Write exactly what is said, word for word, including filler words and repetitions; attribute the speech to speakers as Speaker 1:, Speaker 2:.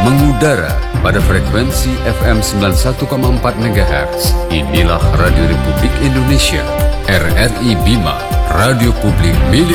Speaker 1: mengudara pada frekuensi F M sembilan puluh satu koma empat megahertz. Inilah Radio Republik Indonesia, R R I Bima, radio publik milik